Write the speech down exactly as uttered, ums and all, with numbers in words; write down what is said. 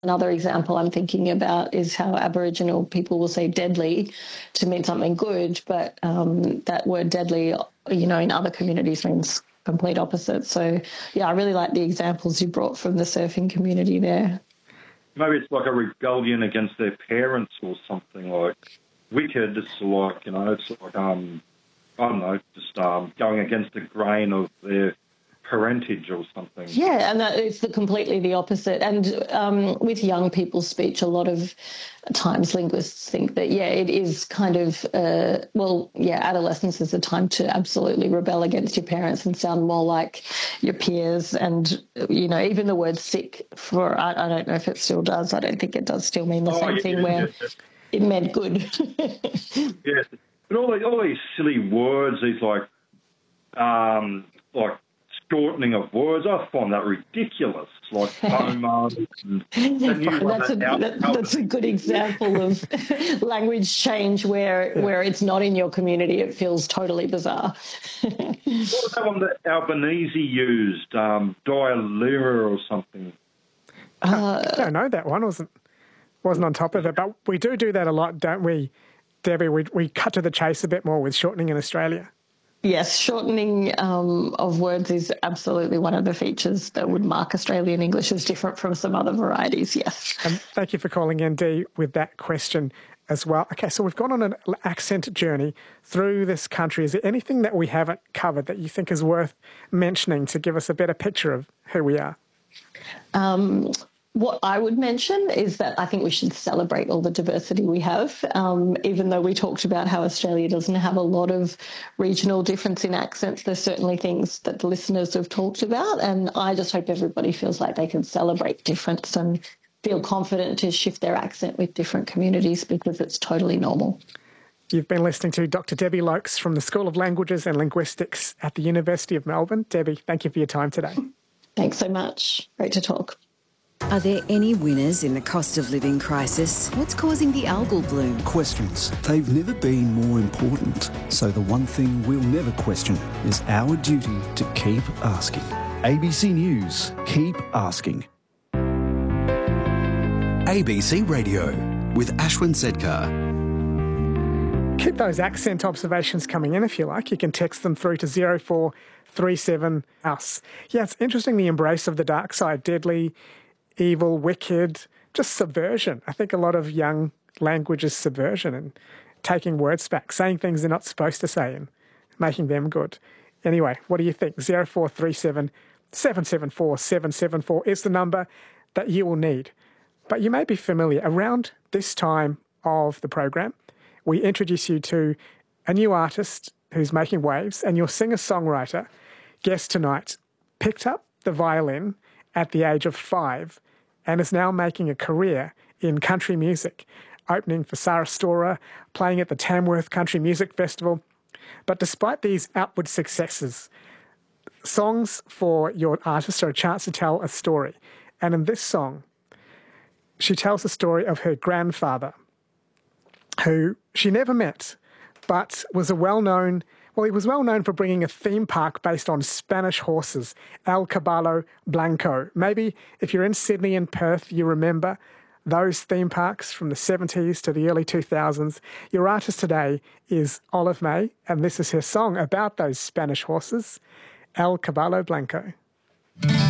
Another example I'm thinking about is how Aboriginal people will say deadly to mean something good, but um, that word deadly, you know, in other communities means complete opposite. So, yeah, I really like the examples you brought from the surfing community there. Maybe it's like a rebellion against their parents or something like wicked. It's like, you know, it's like, um, I don't know, just um, going against the grain of their parentage or something. Yeah, and that it's the, completely the opposite. And um, with young people's speech, a lot of times linguists think that, yeah, it is kind of, uh, well, yeah, adolescence is a time to absolutely rebel against your parents and sound more like your peers. And, you know, even the word sick for, I, I don't know if it still does. I don't think it does still mean the oh, same yeah, thing yeah, where yeah. it meant good. Yes. But all these, all these silly words, these like, um, like, shortening of words, I find that ridiculous. Like homo. And that's, a, that, that's a good example of language change where yeah. where it's not in your community. It feels totally bizarre. What was that one that Albanese used? Um, dialera or something. Uh, I don't know that one. wasn't wasn't on top of it, but we do do that a lot, don't we, Debbie? We we cut to the chase a bit more with shortening in Australia. Yes, shortening um, of words is absolutely one of the features that would mark Australian English as different from some other varieties, yes. Um, thank you for calling in, Dee, with that question as well. Okay, so we've gone on an accent journey through this country. Is there anything that we haven't covered that you think is worth mentioning to give us a better picture of who we are? Um, what I would mention is that I think we should celebrate all the diversity we have, um, even though we talked about how Australia doesn't have a lot of regional difference in accents. There's certainly things that the listeners have talked about, and I just hope everybody feels like they can celebrate difference and feel confident to shift their accent with different communities because it's totally normal. You've been listening to Doctor Debbie Lokes from the School of Languages and Linguistics at the University of Melbourne. Debbie, thank you for your time today. Thanks so much. Great to talk. Are there any winners in the cost of living crisis? What's causing the algal bloom? Questions. They've never been more important. So the one thing we'll never question is our duty to keep asking. A B C News. Keep asking. A B C Radio with Ashwin Sedkar. Keep those accent observations coming in if you like. You can text them through to zero four three seven us. Yeah, it's interesting, the embrace of the dark side. Deadly, evil, wicked, just subversion. I think a lot of young language is subversion and taking words back, saying things they're not supposed to say and making them good. Anyway, what do you think? zero four three seven, seven seven four, seven seven four is the number that you will need. But you may be familiar, around this time of the program, we introduce you to a new artist who's making waves, and your singer-songwriter guest tonight picked up the violin at the age of five and is now making a career in country music, opening for Sarah Storer, playing at the Tamworth Country Music Festival. But despite these outward successes, songs for your artist are a chance to tell a story. And in this song, she tells the story of her grandfather, who she never met, but was a well-known, well, he was well known for bringing a theme park based on Spanish horses, El Caballo Blanco. Maybe if you're in Sydney and Perth, you remember those theme parks from the seventies to the early two thousands. Your artist today is Olive May, and this is her song about those Spanish horses, El Caballo Blanco.